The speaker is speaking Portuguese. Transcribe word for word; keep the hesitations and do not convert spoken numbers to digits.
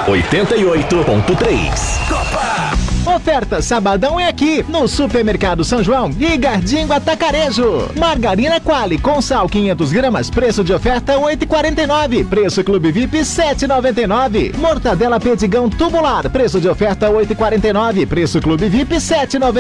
oitenta e oito ponto três. Copa! Oferta sabadão é aqui, no Supermercado São João e Gardingo Atacarejo. Margarina Qualy com sal quinhentas gramas, preço de oferta oito e quarenta e nove, preço Clube V I P sete e noventa e nove. Mortadela Pedigão tubular, preço de oferta oito e quarenta e nove, preço Clube V I P sete e noventa e nove.